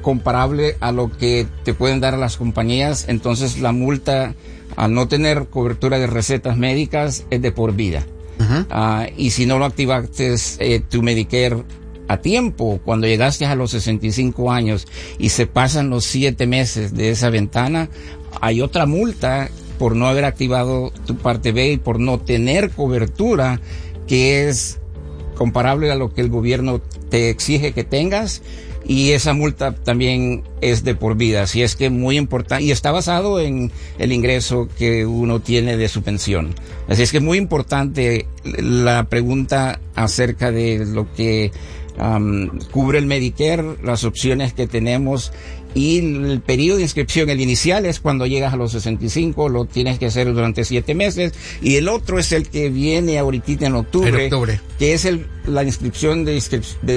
comparable a lo que te pueden dar las compañías. Entonces la multa, al no tener cobertura de recetas médicas, es de por vida. Y si no lo activaste tu Medicare a tiempo, cuando llegaste a los 65 años y se pasan los 7 meses de esa ventana, hay otra multa por no haber activado tu parte B y por no tener cobertura, que es comparable a lo que el gobierno te exige que tengas, y esa multa también es de por vida. Así es que muy importante, y está basado en el ingreso que uno tiene de su pensión. Así es que es muy importante la pregunta acerca de lo que cubre el Medicare, las opciones que tenemos, y el periodo de inscripción. El inicial es cuando llegas a los 65, lo tienes que hacer durante 7 meses, y el otro es el que viene ahorita en octubre, que es la inscripción de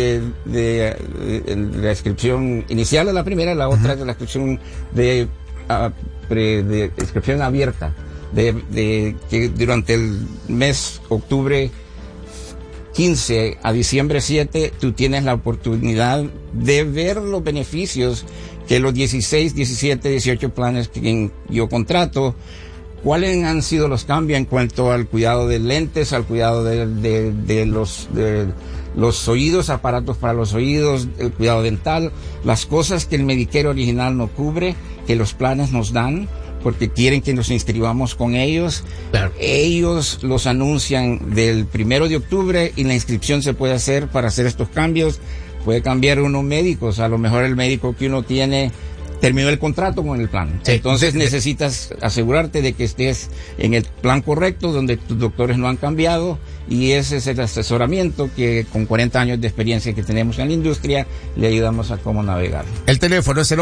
la inscripción inicial de la primera, la otra es de la inscripción de inscripción abierta, que durante el mes octubre 15 a diciembre 7, tú tienes la oportunidad de ver los beneficios que los 16, 17, 18 planes que yo contrato, cuáles han sido los cambios en cuanto al cuidado de lentes, al cuidado de los oídos, aparatos para los oídos, el cuidado dental, las cosas que el Medicare original no cubre, que los planes nos dan, porque quieren que nos inscribamos con ellos. Claro. Ellos los anuncian del 1 de octubre y la inscripción se puede hacer para hacer estos cambios. Puede cambiar unos médicos, a lo mejor el médico que uno tiene terminó el contrato con el plan. Sí. Entonces necesitas asegurarte de que estés en el plan correcto, donde tus doctores no han cambiado, y ese es el asesoramiento que con 40 años de experiencia que tenemos en la industria le ayudamos a cómo navegar. El teléfono es el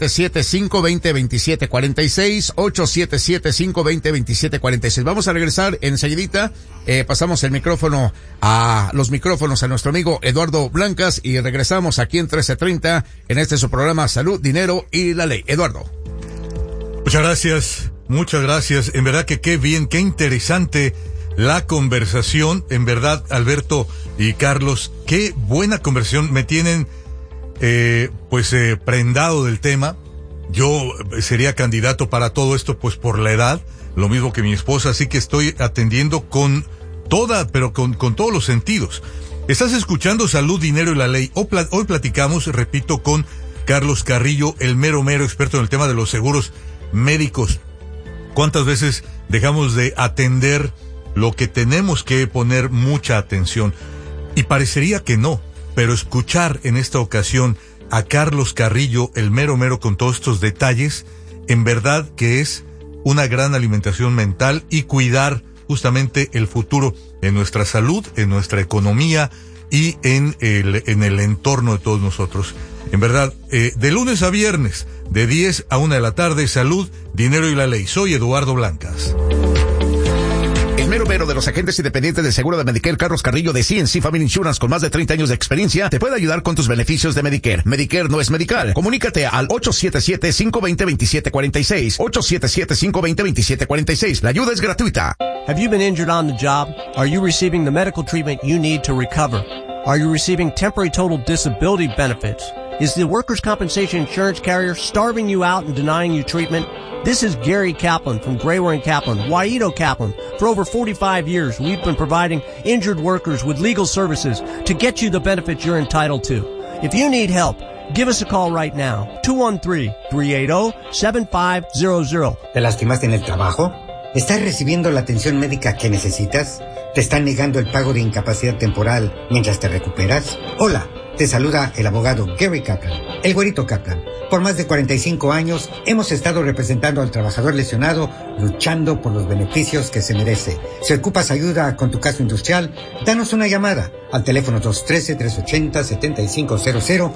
877-520-2746, 877-520-2746. Vamos a regresar enseguidita. Pasamos el micrófono a nuestro amigo Eduardo Blancas y regresamos aquí en 1330 en este su programa Salud, Dinero y la Ley. Eduardo. Muchas gracias. En verdad que qué bien, qué interesante la conversación. En verdad, Alberto y Carlos, qué buena conversación. Me tienen prendado del tema. Yo sería candidato para todo esto, pues por la edad, lo mismo que mi esposa, así que estoy atendiendo con todos los sentidos. Estás escuchando Salud, Dinero y la Ley. Hoy platicamos, repito, con Carlos Carrillo, el mero experto en el tema de los seguros médicos. ¿Cuántas veces dejamos de atender lo que tenemos que poner mucha atención? Y parecería que no, pero escuchar en esta ocasión a Carlos Carrillo, el mero con todos estos detalles, en verdad que es una gran alimentación mental y cuidar justamente el futuro en nuestra salud, en nuestra economía y en el entorno de todos nosotros. En verdad, de lunes a viernes, de 10 a 1 de la tarde, Salud, Dinero y la Ley. Soy Eduardo Blancas. El mero de los agentes independientes de seguro de Medicare, Carlos Carrillo de CNC Family Insurance, con más de 30 años de experiencia, te puede ayudar con tus beneficios de Medicare. Medicare no es medical. Comunícate al 877-520-2746. 877-520-2746. La ayuda es gratuita. Have you been injured on the job? Are you receiving the medical treatment you need to recover? Are you receiving temporary total disability benefits? Is the workers' compensation insurance carrier starving you out and denying you treatment? This is Gary Kaplan from Grayware & Kaplan, Waito Kaplan. For over 45 years, we've been providing injured workers with legal services to get you the benefits you're entitled to. If you need help, give us a call right now, 213-380-7500. ¿Te lastimaste en el trabajo? ¿Estás recibiendo la atención médica que necesitas? ¿Te están negando el pago de incapacidad temporal mientras te recuperas? Hola, te saluda el abogado Gary Kaplan, el Güerito Kaplan. Por más de 45 años hemos estado representando al trabajador lesionado, luchando por los beneficios que se merece. Si ocupas ayuda con tu caso industrial, danos una llamada al teléfono 213-380-7500,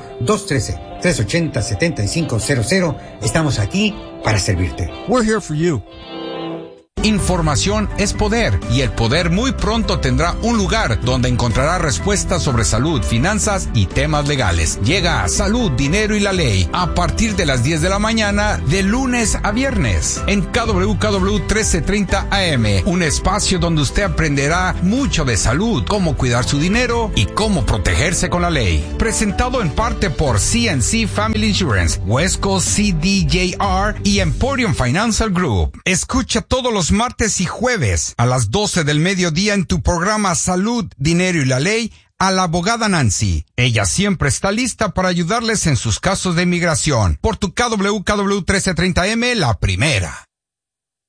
213-380-7500. Estamos aquí para servirte. We're here for you. Información es poder y el poder muy pronto tendrá un lugar donde encontrará respuestas sobre salud, finanzas y temas legales. Llega a Salud, Dinero y la Ley a partir de las 10 de la mañana de lunes a viernes en KWKW 1330 AM, un espacio donde usted aprenderá mucho de salud, cómo cuidar su dinero y cómo protegerse con la ley. Presentado en parte por CNC Family Insurance, West Coast CDJR y Emporium Financial Group. Escucha todos los martes y jueves a las 12 del mediodía en tu programa Salud, Dinero y la Ley a la abogada Nancy. Ella siempre está lista para ayudarles en sus casos de inmigración. Por tu KWKW 1330M, la primera.